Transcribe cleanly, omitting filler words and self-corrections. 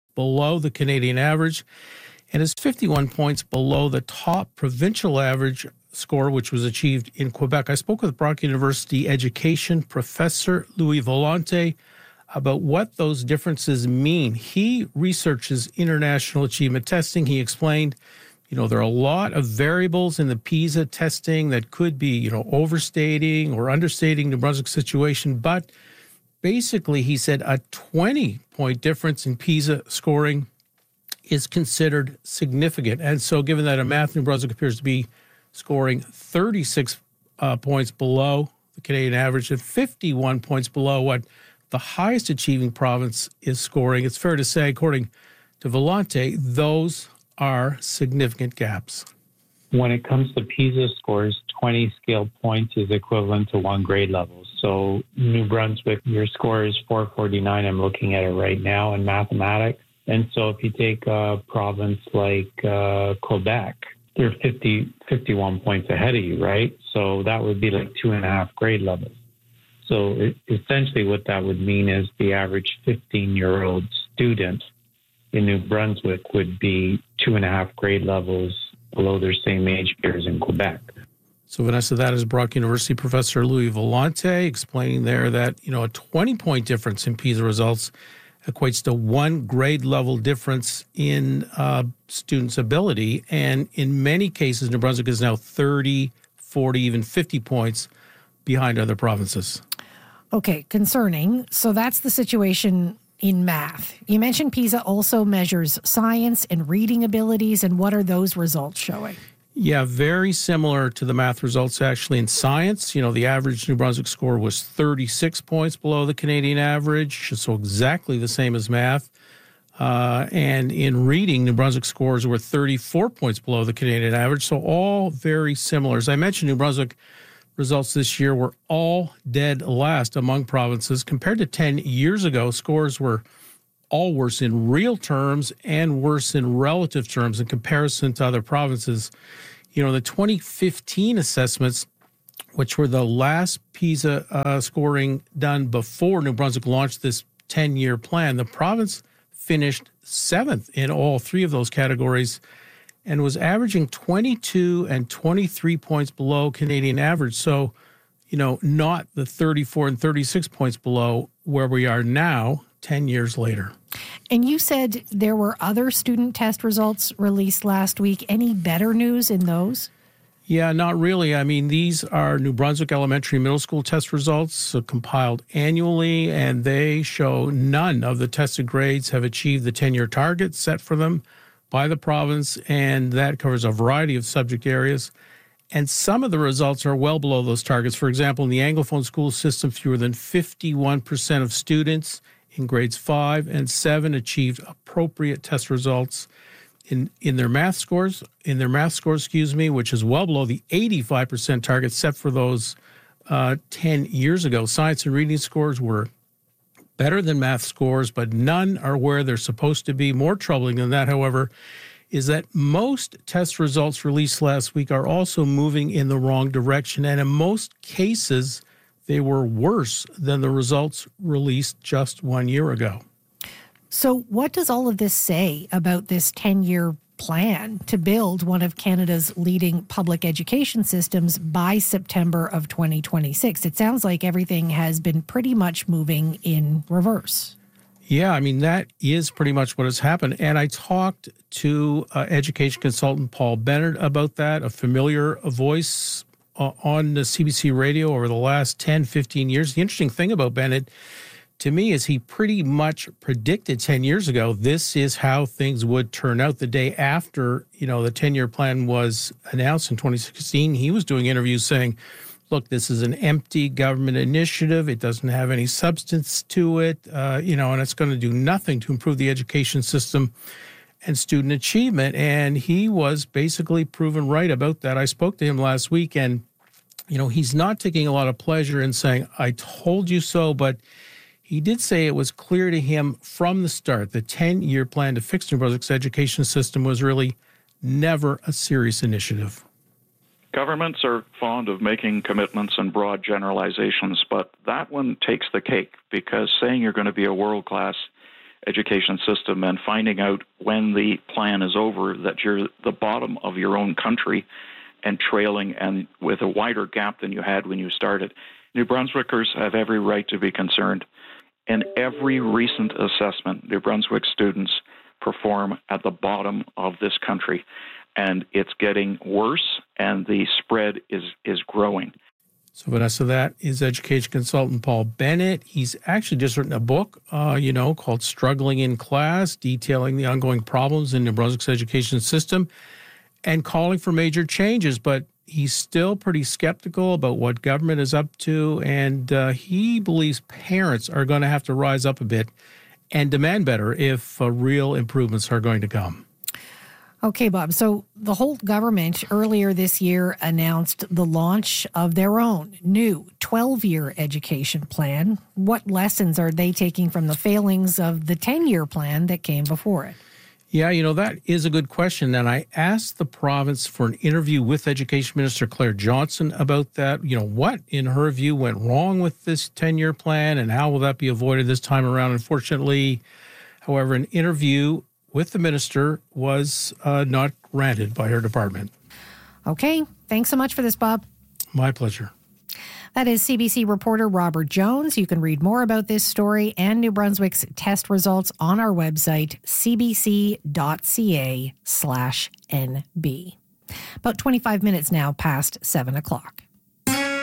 below the Canadian average and is 51 points below the top provincial average score, which was achieved in Quebec. I spoke with Brock University education professor Louis Volante about what those differences mean. He researches international achievement testing. He explained, there are a lot of variables in the PISA testing that could be, overstating or understating New Brunswick's situation. But basically, he said a 20-point difference in PISA scoring is considered significant. And so given that a Math New Brunswick appears to be scoring 36 points below the Canadian average and 51 points below what the highest achieving province is scoring, it's fair to say, according to Volante, those are significant gaps. When it comes to PISA scores, 20 scale points is equivalent to 1 grade level. So New Brunswick, your score is 449. I'm looking at it right now in mathematics. And so if you take a province like Quebec, they're 51 points ahead of you, right? So that would be like 2.5 grade levels. So essentially what that would mean is the average 15-year-old student in New Brunswick would be 2.5 grade levels below their same age peers in Quebec. So, Vanessa, that is Brock University professor Louis Volante explaining there that, a 20-point difference in PISA results equates to 1 grade level difference in students' ability. And in many cases, New Brunswick is now 30, 40, even 50 points behind other provinces. Okay, concerning. So that's the situation in math. You mentioned PISA also measures science and reading abilities, and what are those results showing? Yeah, very similar to the math results actually in science. The average New Brunswick score was 36 points below the Canadian average, so exactly the same as math. And in reading, New Brunswick scores were 34 points below the Canadian average, so all very similar. As I mentioned, New Brunswick results this year were all dead last among provinces. Compared to 10 years ago, scores were all worse in real terms and worse in relative terms in comparison to other provinces. The 2015 assessments, which were the last PISA scoring done before New Brunswick launched this 10-year plan, the province finished 7th in all 3 of those categories and was averaging 22 and 23 points below Canadian average. So, not the 34 and 36 points below where we are now 10 years later. And you said there were other student test results released last week. Any better news in those? Yeah, not really. I mean, these are New Brunswick elementary and middle school test results compiled annually, and they show none of the tested grades have achieved the 10-year target set for them by the province, and that covers a variety of subject areas. And some of the results are well below those targets. For example, in the Anglophone school system, fewer than 51% of students in grades 5 and 7 achieved appropriate test results in their math scores, which is well below the 85% target set for those 10 years ago. Science and reading scores were better than math scores, but none are where they're supposed to be. More troubling than that, however, is that most test results released last week are also moving in the wrong direction. And in most cases, they were worse than the results released just 1 year ago. So what does all of this say about this 10-year plan to build one of Canada's leading public education systems by September of 2026? It sounds like everything has been pretty much moving in reverse. Yeah, I mean, that is pretty much what has happened. And I talked to education consultant Paul Bennett about that, a familiar voice on the CBC radio over the last 10, 15 years. The interesting thing about Bennett, to me, is he pretty much predicted 10 years ago this is how things would turn out. The day after, the 10-year plan was announced in 2016, he was doing interviews saying, look, this is an empty government initiative. It doesn't have any substance to it, and it's going to do nothing to improve the education system and student achievement. And he was basically proven right about that. I spoke to him last week, and, he's not taking a lot of pleasure in saying, I told you so, but he did say it was clear to him from the start the 10-year plan to fix New Brunswick's education system was really never a serious initiative. Governments are fond of making commitments and broad generalizations, but that one takes the cake because saying you're going to be a world-class education system and finding out when the plan is over that you're the bottom of your own country and trailing and with a wider gap than you had when you started. New Brunswickers have every right to be concerned. In every recent assessment, New Brunswick students perform at the bottom of this country, and it's getting worse, and the spread is growing. So, Vanessa, that is education consultant Paul Bennett. He's actually just written a book, called Struggling in Class, detailing the ongoing problems in New Brunswick's education system and calling for major changes. But he's still pretty skeptical about what government is up to, and he believes parents are going to have to rise up a bit and demand better if real improvements are going to come. Okay, Bob. So the Holt government earlier this year announced the launch of their own new 12-year education plan. What lessons are they taking from the failings of the 10-year plan that came before it? Yeah, that is a good question. And I asked the province for an interview with Education Minister Claire Johnson about that. What, in her view, went wrong with this 10-year plan and how will that be avoided this time around? Unfortunately, however, an interview with the minister was not granted by her department. Okay. Thanks so much for this, Bob. My pleasure. That is CBC reporter Robert Jones. You can read more about this story and New Brunswick's test results on our website, cbc.ca/NB. About 25 minutes now past 7 o'clock.